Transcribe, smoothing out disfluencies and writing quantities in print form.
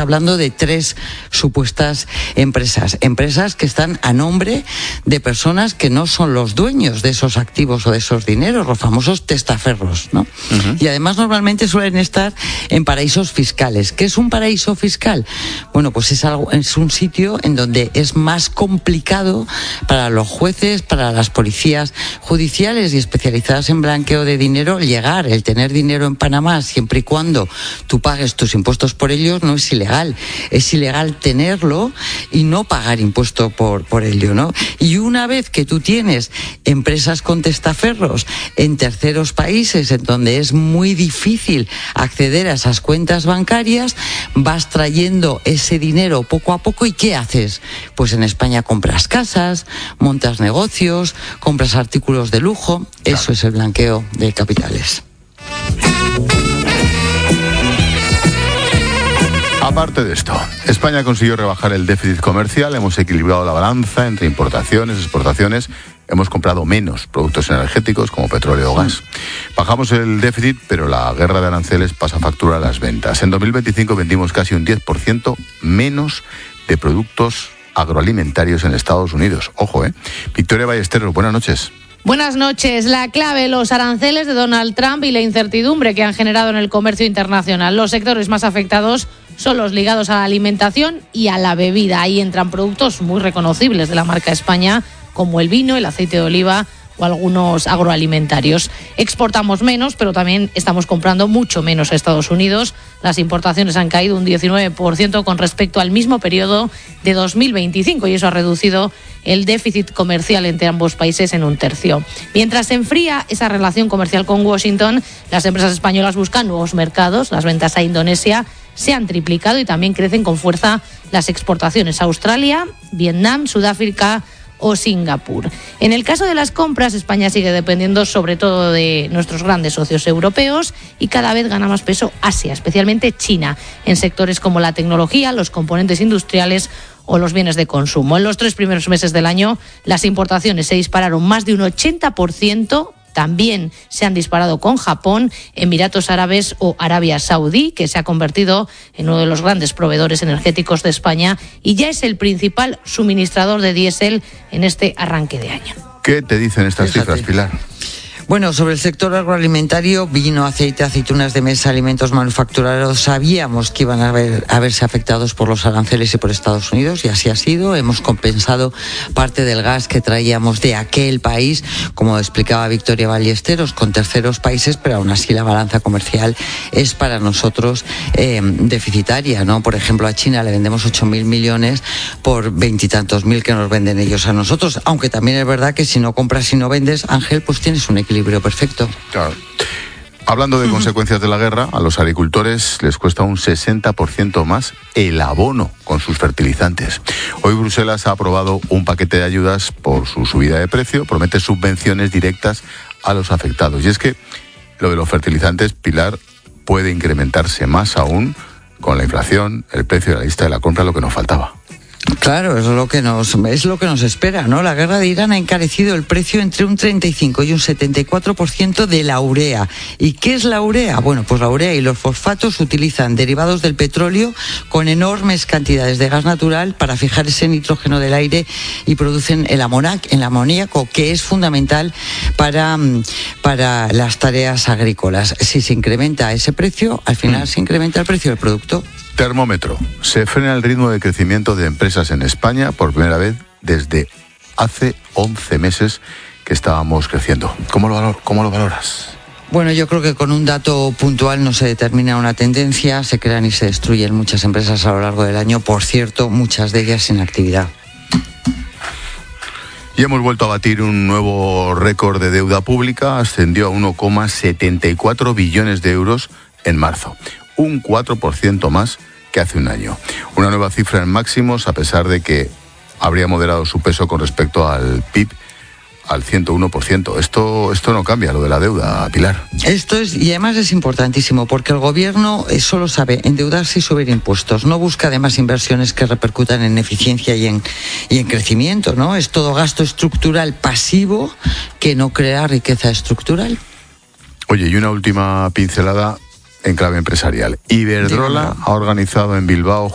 hablando de 3 supuestas empresas que están a nombre de personas que no son los dueños de esos activos o de esos dineros, los famosos testaferros, ¿no? Uh-huh. Y además normalmente suelen estar en paraísos fiscales. ¿Qué es un paraíso fiscal? Bueno, pues es un sitio en donde es más complicado para los jueces, para las policías judiciales y especializadas en blanqueo de dinero llegar. El tener dinero en Panamá, siempre y cuando tú pagues tus impuestos por ellos, no es ilegal. Es ilegal tenerlo y no pagar impuesto por ello, ¿no? Y una vez que tú tienes empresas con testaferros en terceros países en donde es muy difícil acceder a esas cuentas bancarias, vas trayendo ese dinero poco a poco. ¿Y qué haces? Pues en España compras casas, montas negocios, compras artículos de lujo. Eso es el blanqueo de capitales. Aparte de esto, España consiguió rebajar el déficit comercial, hemos equilibrado la balanza entre importaciones, exportaciones, hemos comprado menos productos energéticos como petróleo o gas. Bajamos el déficit, pero la guerra de aranceles pasa factura a las ventas. En 2025 vendimos casi un 10% menos de productos agroalimentarios en Estados Unidos. Ojo, Victoria Ballesteros, buenas noches. Buenas noches. La clave, los aranceles de Donald Trump y la incertidumbre que han generado en el comercio internacional. Los sectores más afectados son los ligados a la alimentación y a la bebida. Ahí entran productos muy reconocibles de la marca España, como el vino, el aceite de oliva o algunos agroalimentarios. Exportamos menos, pero también estamos comprando mucho menos a Estados Unidos. Las importaciones han caído un 19% con respecto al mismo periodo de 2025 y eso ha reducido el déficit comercial entre ambos países en un tercio. Mientras se enfría esa relación comercial con Washington, las empresas españolas buscan nuevos mercados. Las ventas a Indonesia se han triplicado y también crecen con fuerza las exportaciones a Australia, Vietnam, Sudáfrica o Singapur. En el caso de las compras, España sigue dependiendo sobre todo de nuestros grandes socios europeos y cada vez gana más peso Asia, especialmente China, en sectores como la tecnología, los componentes industriales o los bienes de consumo. En los 3 primeros meses del año, las importaciones se dispararon más de un 80%. También se han disparado con Japón, Emiratos Árabes o Arabia Saudí, que se ha convertido en uno de los grandes proveedores energéticos de España y ya es el principal suministrador de diésel en este arranque de año. ¿Qué te dicen estas cifras, Pilar? Bueno, sobre el sector agroalimentario, vino, aceite, aceitunas de mesa, alimentos manufacturados, sabíamos que iban a verse afectados por los aranceles y por Estados Unidos, y así ha sido. Hemos compensado parte del gas que traíamos de aquel país, como explicaba Victoria Ballesteros, con terceros países, pero aún así la balanza comercial es para nosotros deficitaria, ¿no? Por ejemplo, a China le vendemos 8.000 millones por 20 y tantos mil que nos venden ellos a nosotros, aunque también es verdad que si no compras y no vendes, Ángel, pues tienes un equilibrio perfecto. Claro. Hablando de consecuencias de la guerra, a los agricultores les cuesta un 60% más el abono con sus fertilizantes. Hoy Bruselas ha aprobado un paquete de ayudas por su subida de precio, promete subvenciones directas a los afectados. Y es que lo de los fertilizantes, Pilar, puede incrementarse más aún con la inflación, el precio de la lista de la compra, lo que nos faltaba. Claro, es lo que nos espera, ¿no? La guerra de Irán ha encarecido el precio entre un 35 y un 74% de la urea. ¿Y qué es la urea? Bueno, pues la urea y los fosfatos utilizan derivados del petróleo con enormes cantidades de gas natural para fijar ese nitrógeno del aire y producen el amoníaco, que es fundamental para las tareas agrícolas. Si se incrementa ese precio, al final se incrementa el precio del producto. Termómetro. Se frena el ritmo de crecimiento de empresas en España por primera vez desde hace 11 meses que estábamos creciendo. ¿Cómo lo valoras? Bueno, yo creo que con un dato puntual no se determina una tendencia, se crean y se destruyen muchas empresas a lo largo del año, por cierto, muchas de ellas sin actividad. Y hemos vuelto a batir un nuevo récord de deuda pública, ascendió a 1,74 billones de euros en marzo. Un 4% más que hace un año. Una nueva cifra en máximos, a pesar de que habría moderado su peso con respecto al PIB al 101%. Esto no cambia, lo de la deuda, Pilar. Esto es, y además es importantísimo, porque el gobierno solo sabe endeudarse y subir impuestos. No busca además inversiones que repercutan en eficiencia y en crecimiento, ¿no? Es todo gasto estructural pasivo que no crea riqueza estructural. Oye, y una última pincelada en clave empresarial. Iberdrola ha organizado en Bilbao